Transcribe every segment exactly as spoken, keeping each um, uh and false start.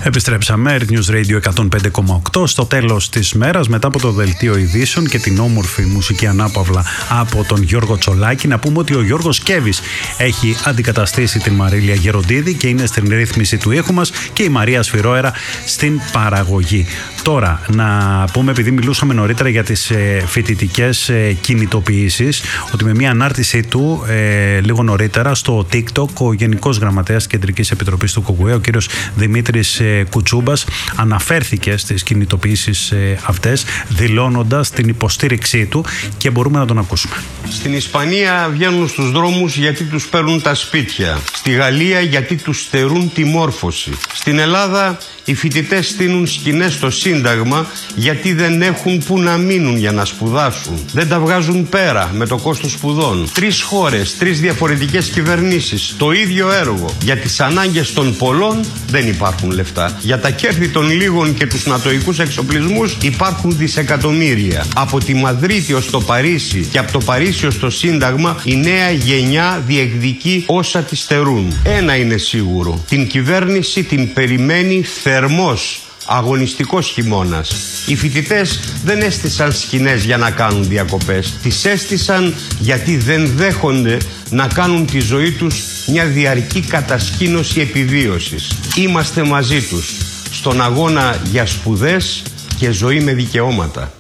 Επιστρέψαμε, Earth News Radio εκατόν πέντε κόμμα οκτώ, στο τέλος της μέρας, μετά από το δελτίο ειδήσεων και την όμορφη μουσική ανάπαυλα από τον Γιώργο Τσολάκη. Να πούμε ότι ο Γιώργος Κέβης έχει αντικαταστήσει την Μαρίλια Γεροντίδη και είναι στην ρύθμιση του ήχου μας και η Μαρία Σφυρόερα στην παραγωγή. Τώρα, να πούμε, επειδή μιλούσαμε νωρίτερα για τις ε, φοιτητικές ε, κινητοποιήσεις, ότι με μια ανάρτησή του ε, λίγο νωρίτερα στο TikTok, ο Γενικός Γραμματέας Κεντρικής Επιτροπής του ΚΚΕ, ο κύριος Δημήτρης ε, Κουτσούμπας, αναφέρθηκε στις κινητοποιήσεις ε, αυτές, δηλώνοντας την υποστήριξή του, και μπορούμε να τον ακούσουμε. Στην Ισπανία βγαίνουν στους δρόμους γιατί τους παίρνουν τα σπίτια. Στη Γαλλία γιατί τους στερούν τη μόρφωση. Στην Ελλάδα οι φοιτητές στείνουν σκηνές στο Σύνταγμα γιατί δεν έχουν που να μείνουν για να σπουδάσουν. Δεν τα βγάζουν πέρα με το κόστος σπουδών. Τρεις χώρες, τρεις διαφορετικές κυβερνήσεις, το ίδιο έργο. Για τις ανάγκες των πολλών δεν υπάρχουν λεφτά. Για τα κέρδη των λίγων και τους νατοικούς εξοπλισμούς υπάρχουν δισεκατομμύρια. Από τη Μαδρίτη ως το Παρίσι και από το Παρίσι ως το Σύνταγμα η νέα γενιά διεκδικεί όσα τη στερούν. Ένα είναι σίγουρο. Την κυβέρνηση την περιμένει θερμός, αγωνιστικός χειμώνας. Οι φοιτητές δεν έστησαν σκηνές για να κάνουν διακοπές. Τις έστησαν γιατί δεν δέχονται να κάνουν τη ζωή τους μια διαρκή κατασκήνωση επιβίωσης. Είμαστε μαζί τους στον αγώνα για σπουδές και ζωή με δικαιώματα.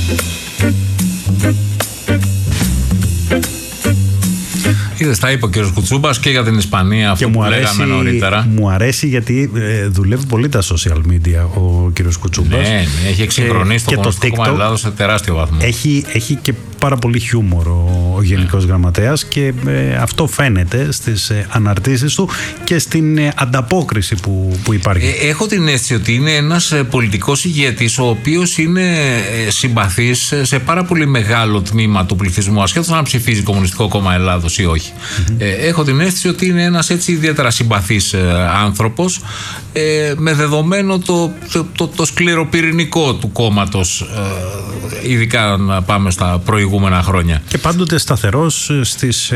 Είδες, τα είπε ο κ. Κουτσούμπας και για την Ισπανία, αυτό που αρέσει, λέγαμε νωρίτερα. Μου αρέσει γιατί ε, δουλεύει πολύ τα social media ο κ. Κουτσούμπας. Ναι, ναι, έχει εξυγχρονίσει το Κομμουνιστικό Κόμμα Ελλάδος σε τεράστιο βαθμό. Έχει, έχει και πάρα πολύ χιούμορ ο, ο Γενικός ναι. Γραμματέας, και ε, αυτό φαίνεται στις ε, αναρτήσεις του και στην ε, ανταπόκριση που, που υπάρχει. Ε, έχω την αίσθηση ότι είναι ένας ε, πολιτικός ηγέτης ο οποίος είναι ε, συμπαθής σε πάρα πολύ μεγάλο τμήμα του πληθυσμού, ασχέτως αν ψηφίζει Κομμουνιστικό Κόμμα Ελλάδος ή όχι. Mm-hmm. Ε, έχω την αίσθηση ότι είναι ένας έτσι ιδιαίτερα συμπαθής ε, άνθρωπος, ε, με δεδομένο το, το, το, το σκληροπυρηνικό του κόμματος, ε, ειδικά να πάμε στα προηγούμενα χρόνια. Και πάντοτε σταθερός στις